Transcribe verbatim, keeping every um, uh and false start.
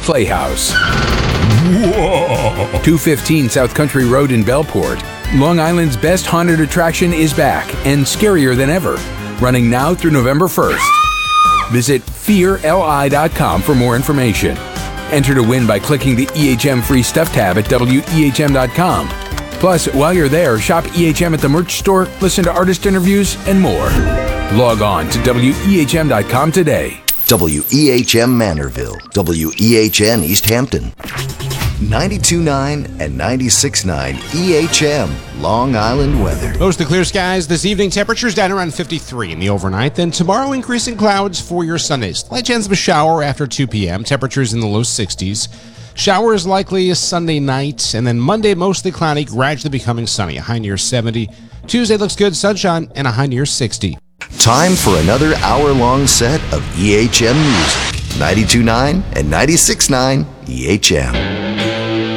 Playhouse. Whoa! two fifteen South Country Road in Bellport. Long Island's best haunted attraction is back and scarier than ever. Running now through November first. Visit fear L I dot com for more information. Enter to win by clicking the E H M free stuff tab at W E H M dot com. Plus, while you're there, shop E H M at the merch store, listen to artist interviews, and more. Log on to W E H M dot com today. W E H M Manorville, W E H N East Hampton, ninety-two point nine and ninety-six point nine E H M Long Island weather. Mostly clear skies this evening. Temperatures down around fifty-three in the overnight. Then tomorrow, increasing clouds for your Sunday. Slight chance of a shower after two p.m. Temperatures in the low sixties. Showers likely Sunday night, and then Monday mostly cloudy, gradually becoming sunny. A high near seventy. Tuesday looks good, sunshine, and a high near sixty. Time for another hour-long set of E H M music. ninety-two point nine and ninety-six point nine E H M.